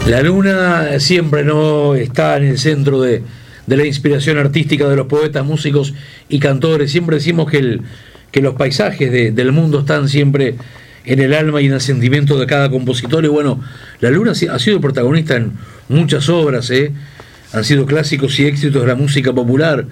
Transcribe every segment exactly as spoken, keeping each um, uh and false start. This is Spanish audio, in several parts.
La luna siempre no está en el centro de, de la inspiración artística de los poetas, músicos y cantores. Siempre decimos que, el, que los paisajes de, del mundo están siempre en el alma y en el sentimiento de cada compositor. Y bueno, la luna ha sido protagonista en muchas obras, ¿eh? Han sido clásicos y éxitos de la música popular.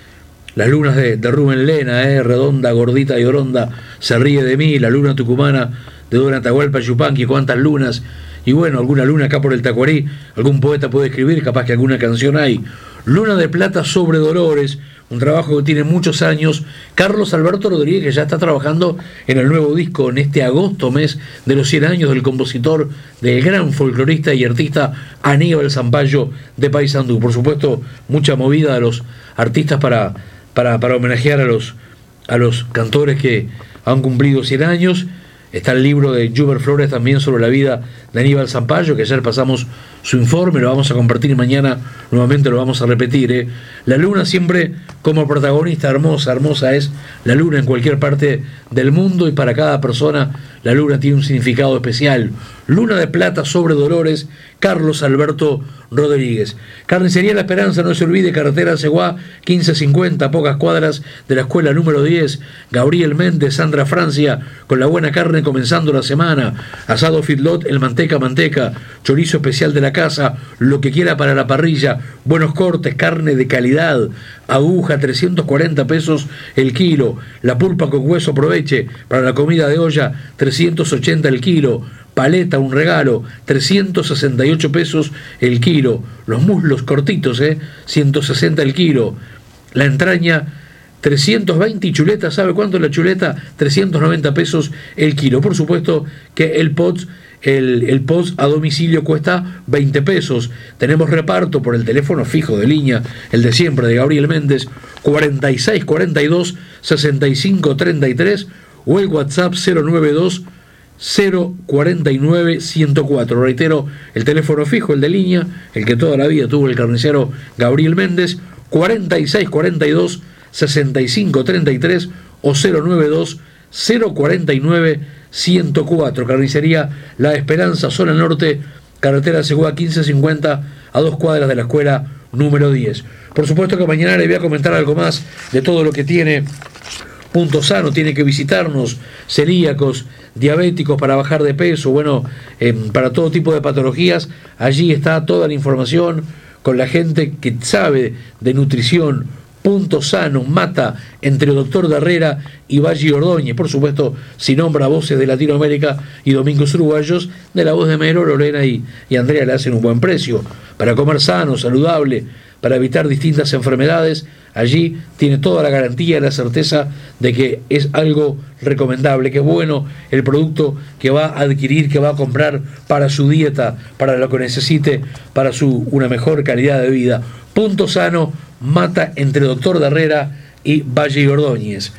Las lunas de, de Rubén Lena, ¿eh? Redonda, gordita y oronda, se ríe de mí. La luna tucumana de Don Atahualpa Yupanqui, cuántas lunas. Y bueno, alguna luna acá por el Tacuarí, algún poeta puede escribir, capaz que alguna canción hay. Luna de plata sobre Dolores, un trabajo que tiene muchos años. Carlos Alberto Rodríguez, que ya está trabajando en el nuevo disco en este agosto, mes de los cien años del compositor, del gran folclorista y artista Aníbal Zampayo de Paysandú. Por supuesto, mucha movida de los artistas para, para, para homenajear a los, a los cantores que han cumplido cien años. Está el libro de Juber Flores también sobre la vida de Aníbal Zampayo, que ayer pasamos su informe, lo vamos a compartir y mañana nuevamente lo vamos a repetir, ¿eh? La luna siempre como protagonista, hermosa, hermosa es la luna en cualquier parte del mundo, y para cada persona la luna tiene un significado especial. Luna de plata sobre Dolores, Carlos Alberto Rodríguez. Carnicería La Esperanza, no se olvide, carretera Ceguá quince cincuenta, a pocas cuadras de la escuela número diez. Gabriel Méndez, Sandra Francia, con la buena carne comenzando la semana. Asado Fitlot, el manteca manteca, chorizo especial de la casa, lo que quiera para la parrilla, buenos cortes, carne de calidad. Aguja, trescientos cuarenta pesos el kilo. La pulpa con hueso, aproveche para la comida de olla, trescientos ochenta el kilo. Paleta, un regalo, trescientos sesenta y ocho pesos el kilo. Los muslos cortitos, ¿eh? ciento sesenta el kilo. La entraña, trescientos veinte, y chuleta, ¿sabe cuánto es la chuleta? trescientos noventa pesos el kilo. Por supuesto que el pot, el, el pot a domicilio cuesta veinte pesos. Tenemos reparto por el teléfono fijo de línea, el de siempre, de Gabriel Méndez, cuarenta y seis cuarenta y dos sesenta y cinco treinta y tres, o el WhatsApp cero noventa y dos cero cuarenta y nueve ciento cuatro. Reitero, el teléfono fijo, el de línea, el que toda la vida tuvo el carnicero Gabriel Méndez, cuarenta y seis cuarenta y dos sesenta y cinco treinta y tres, o cero noventa y dos cero cuarenta y nueve ciento cuatro. Carnicería La Esperanza, zona norte, carretera Segura quince cincuenta, a dos cuadras de la escuela número diez. Por supuesto que mañana le voy a comentar algo más de todo lo que tiene Punto Sano. Tiene que visitarnos, celíacos, diabéticos, para bajar de peso, bueno, eh, para todo tipo de patologías. Allí está toda la información con la gente que sabe de nutrición. Punto Sano, Mata, entre Doctor Darrera y Valle Ordóñez. Por supuesto, si nombra voces de Latinoamérica y domingos uruguayos, de la voz de Mero, Lorena y, y Andrea le hacen un buen precio. Para comer sano, saludable, para evitar distintas enfermedades, allí tiene toda la garantía y la certeza de que es algo recomendable, que es bueno el producto que va a adquirir, que va a comprar para su dieta, para lo que necesite, para su una mejor calidad de vida. Punto Sano, Mata, entre Doctor Darrera y Valle Ordóñez.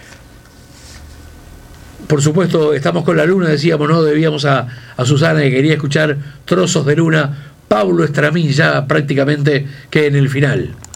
Por supuesto, estamos con la luna, decíamos, ¿no? Debíamos a, a Susana, que quería escuchar Trozos de Luna. Pablo Estramín, ya prácticamente que en el final.